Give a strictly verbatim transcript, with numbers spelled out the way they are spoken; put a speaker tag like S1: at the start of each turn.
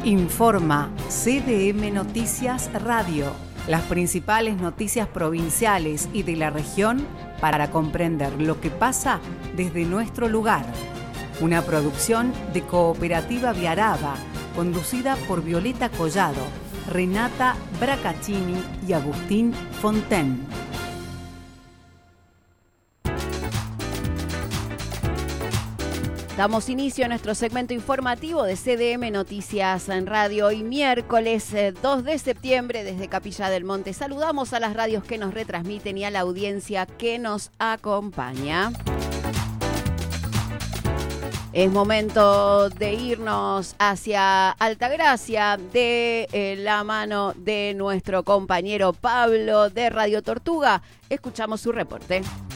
S1: Informa C D M Noticias Radio. Las principales noticias provinciales y de la región para comprender lo que pasa desde nuestro lugar. Una producción de Cooperativa Viaraba, conducida por Violeta Collado, Renata Bracaccini y Agustín Fonten.
S2: Damos inicio a nuestro segmento informativo de C D M Noticias en Radio. Hoy miércoles dos de septiembre desde Capilla del Monte. Saludamos a las radios que nos retransmiten y a la audiencia que nos acompaña. Es momento de irnos hacia Altagracia de eh, la mano de nuestro compañero Pablo de Radio Tortuga. Escuchamos su reporte.